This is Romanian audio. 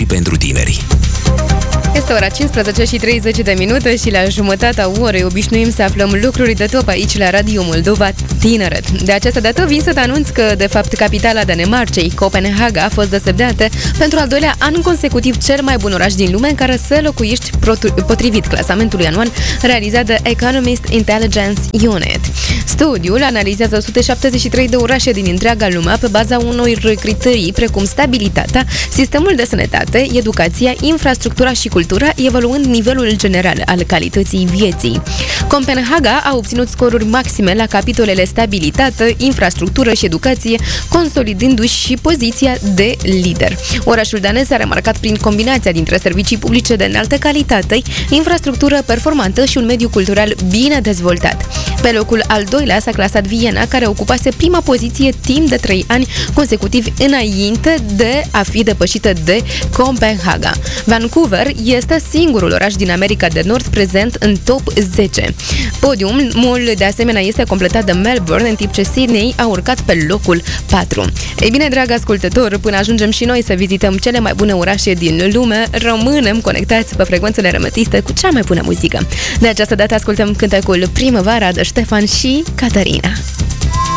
pentru tineri. Este ora 15 și 30 de minute și la jumătatea orei obișnuim să aflăm lucruri de top aici la Radio Moldova Tineret. De această dată vin să te anunț că, de fapt, capitala Danemarcei, Copenhaga, a fost desemnată pentru al doilea an consecutiv cel mai bun oraș din lume în care să locuiești potrivit clasamentului anual realizat de Economist Intelligence Unit. Studiul analizează 173 de orașe din întreaga lume pe baza unor criterii precum stabilitatea, sistemul de sănătate, educația, infrastructura și cultura, evaluând nivelul general al calității vieții. Copenhaga a obținut scoruri maxime la capitolele stabilitate, infrastructură și educație, consolidându-și și poziția de lider. Orașul danez s-a remarcat prin combinația dintre servicii publice de înaltă calitate, infrastructură performantă și un mediu cultural bine dezvoltat. Pe locul al doilea s-a clasat Viena, care ocupase prima poziție timp de 3 ani consecutiv înainte de a fi depășită de Copenhaga. Vancouver este singurul oraș din America de Nord prezent în top 10. Podiumul de asemenea este completat de Melbourne, în timp ce Sydney a urcat pe locul 4. Ei bine, drag ascultător, până ajungem și noi să vizităm cele mai bune orașe din lume, rămânem conectați pe frecvențele remetiste cu cea mai bună muzică. De această dată ascultăm cântecul Primăvara de Ștefan și Catarina.